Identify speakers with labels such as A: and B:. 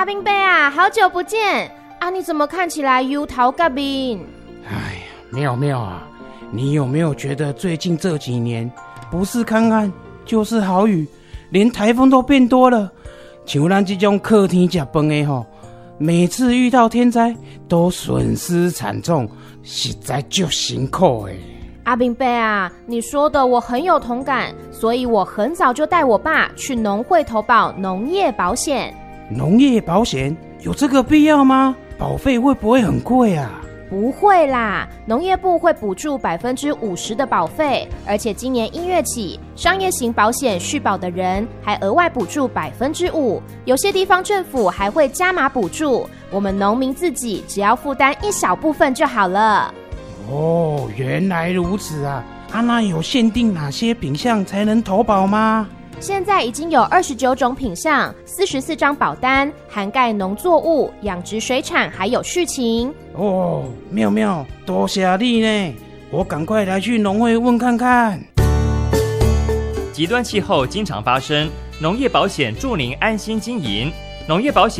A: 阿兵伯啊，好久不见啊！你怎么看起来忧头甲面？
B: 哎呀，妙妙啊，你有没有觉得最近这几年不是看看就是豪雨，连台风都变多了？像咱这种靠天吃饭的吼，每次遇到天灾都损失惨重，实在就辛苦哎。
A: 阿兵伯啊，你说的我很有同感，所以我很早就带我爸去农会投保农业保险。
B: 农业保险有这个必要吗？保费会不会很贵啊？
A: 不会啦，农业部会补助50%的保费，而且今年1月起，商业型保险续保的人还额外补助5%，有些地方政府还会加码补助，我们农民自己只要负担一小部分就好了。
B: 哦，原来如此啊！那有限定哪些品项才能投保吗？
A: 现在已经有29种品项，44张保单，涵盖农作物、养殖水产还有畜禽。
B: 哦，妙妙，多谢你呢！我赶快来去农会问看看。
C: 极端气候经常发生，农业保险助您安心经营。农业保险